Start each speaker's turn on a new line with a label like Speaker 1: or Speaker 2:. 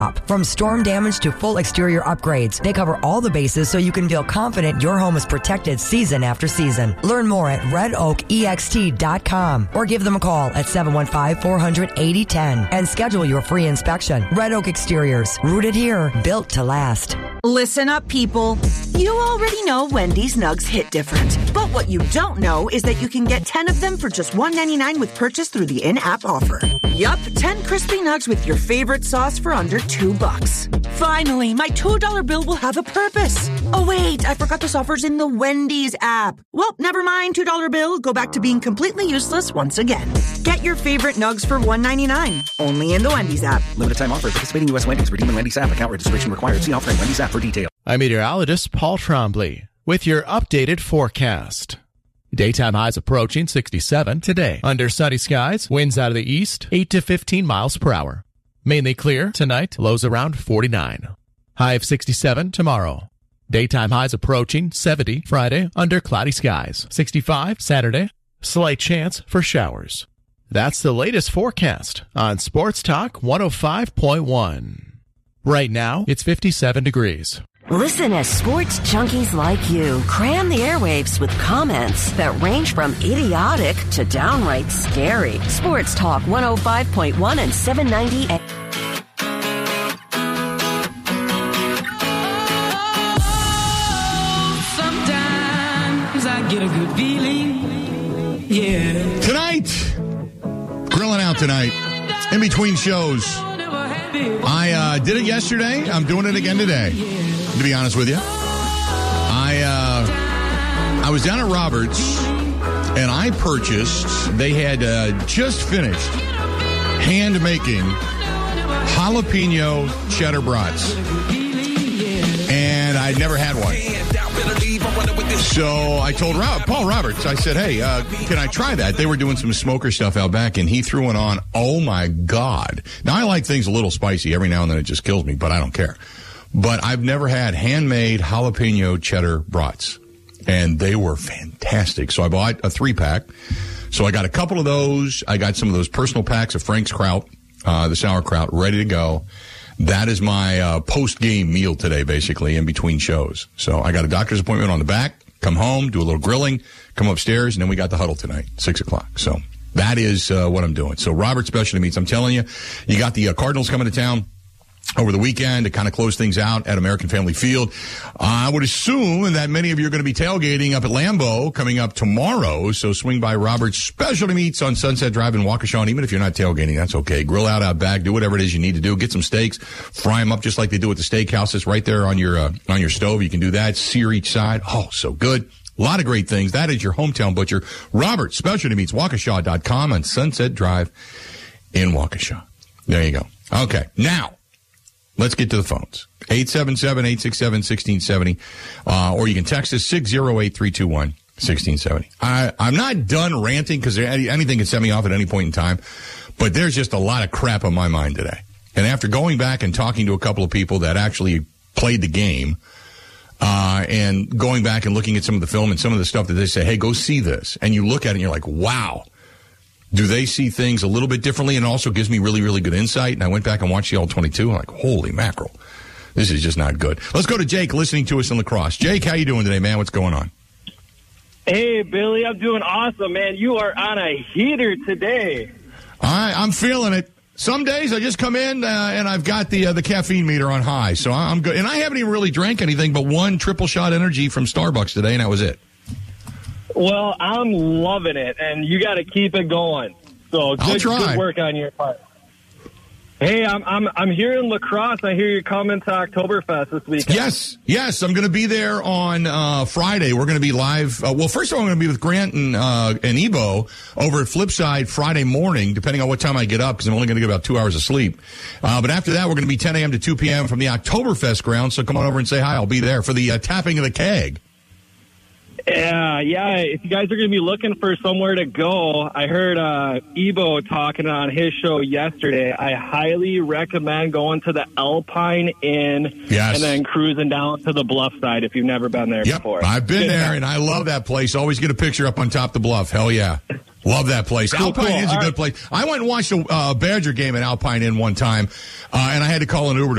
Speaker 1: From storm damage to full exterior upgrades, they cover all the bases so you can feel confident your home is protected season after season. Learn more at redoakext.com or give them a call at 715-400-8010 and schedule your free inspection. Red Oak Exteriors, rooted here, built to last.
Speaker 2: Listen up, people. You already know Wendy's Nugs hit different. But what you don't know is that you can get 10 of them for just $1.99 with purchase through the in-app offer. Yup, 10 crispy nugs with your favorite sauce for under $2. Finally, my $2 bill will have a purpose. Oh wait, I forgot this offer's in the Wendy's app. Well, never mind, $2 bill. Go back to being completely useless once again. Get your favorite nugs for $1.99. Only in the Wendy's app.
Speaker 3: Limited time offer. Participating U.S. Wendy's. Redeem in Wendy's app. Account registration required. See offer in Wendy's app for details.
Speaker 4: I'm meteorologist Paul Trombley with your updated forecast. Daytime highs approaching 67 today. Under sunny skies, winds out of the east, 8 to 15 miles per hour. Mainly clear tonight, lows around 49. High of 67 tomorrow. Daytime highs approaching 70 Friday under cloudy skies. 65 Saturday, slight chance for showers. That's the latest forecast on Sports Talk 105.1. Right now, it's 57 degrees.
Speaker 5: Listen as sports junkies like you cram the airwaves with comments that range from idiotic to downright scary. Sports Talk 105.1 and 790 at...
Speaker 6: Sometimes I get a good feeling, yeah.
Speaker 7: Tonight, grilling out tonight, in between shows. I did it yesterday. I'm doing it again today, to be honest with you. I was down at Roberts, and I purchased, they had just finished hand-making jalapeno cheddar brats. And I'd never had one. So I told Paul Roberts, I said, hey, can I try that? They were doing some smoker stuff out back, and he threw one on. Oh, my God. Now, I like things a little spicy. Every now and then it just kills me, but I don't care. But I've never had handmade jalapeno cheddar brats, and they were fantastic. So I bought a 3-pack. So I got a couple of those. I got some of those personal packs of Frank's Kraut, the sauerkraut, ready to go. That is my post-game meal today, basically, in between shows. So I got a doctor's appointment on the back, come home, do a little grilling, come upstairs, and then we got the huddle tonight, 6 o'clock. So that is what I'm doing. So Robert Specialty Meats, I'm telling you, you got the Cardinals coming to town over the weekend to kind of close things out at American Family Field. I would assume that many of you are going to be tailgating up at Lambeau coming up tomorrow. So swing by Robert's Specialty Meats on Sunset Drive in Waukesha. And even if you're not tailgating, that's okay. Grill out back, do whatever it is you need to do. Get some steaks, fry them up just like they do at the steakhouses right there on your stove. You can do that. Sear each side. Oh, so good. A lot of great things. That is your hometown butcher, Robert's Specialty Meats, Waukesha.com on Sunset Drive in Waukesha. There you go. Okay. Now, let's get to the phones. 877-867-1670. Or you can text us 608-321-1670. I'm not done ranting because anything can set me off at any point in time. But there's just a lot of crap on my mind today. And after going back and talking to a couple of people that actually played the game, and going back and looking at some of the film and some of the stuff that they say, hey, go see this. And you look at it and you're like, wow. Do they see things a little bit differently? And also gives me really, really good insight. And I went back and watched the All-22. I'm like, holy mackerel. This is just not good. Let's go to Jake listening to us in La Crosse. Jake, how you doing today, man? What's going on?
Speaker 8: Hey, Billy, I'm doing awesome, man. You are on a heater today.
Speaker 7: I'm feeling it. Some days I just come in and I've got the caffeine meter on high. So I'm good. And I haven't even really drank anything but one triple shot energy from Starbucks today, and that was it.
Speaker 8: Well, I'm loving it, and you got to keep it going. So good work on your part. Hey, I'm here in La Crosse. I hear you're coming to Oktoberfest this weekend.
Speaker 7: Yes, I'm going to be there on Friday. We're going to be live. Well, first of all, I'm going to be with Grant and Ebo over at Flipside Friday morning, depending on what time I get up, because I'm only going to get about 2 hours of sleep. But after that, we're going to be 10 a.m. to 2 p.m. from the Oktoberfest ground. So come on over and say hi. I'll be there for the tapping of the keg.
Speaker 8: Yeah. If you guys are going to be looking for somewhere to go, I heard Ebo talking on his show yesterday. I highly recommend going to the Alpine Inn and then cruising down to the bluff side if you've never been there before.
Speaker 7: I've been there, and I love that place. Always get a picture up on top of the bluff. Hell yeah. Love that place.
Speaker 8: Cool,
Speaker 7: Alpine Inn's a good place. I went and watched a Badger game at Alpine Inn one time, and I had to call an Uber